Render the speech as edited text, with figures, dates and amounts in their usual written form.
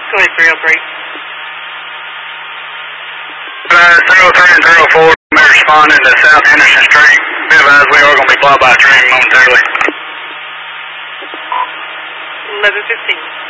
Go ahead, 303. 03 and 304, may respond into South Henderson Street. Be advised we are going to be followed by a train momentarily. 11:15.